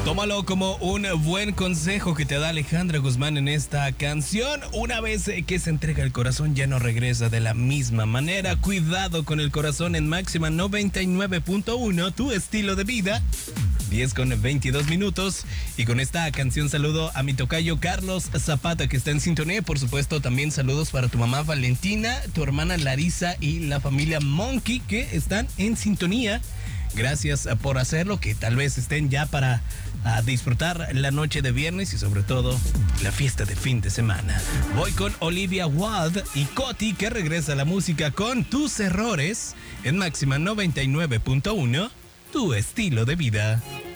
Tómalo como un buen consejo que te da Alejandra Guzmán en esta canción. Una vez que se entrega el corazón ya no regresa de la misma manera. Cuidado con el corazón en Máxima 99.1, tu estilo de vida. 10:22. Y con esta canción saludo a mi tocayo Carlos Zapata, que está en sintonía. Y por supuesto también saludos para tu mamá Valentina, tu hermana Larisa y la familia Monkey, que están en sintonía. Gracias por hacerlo, que tal vez estén ya para disfrutar la noche de viernes y sobre todo la fiesta de fin de semana. Voy con Olivia Wilde y Coti, que regresa a la música con Tus Errores en Máxima 99.1, tu estilo de vida.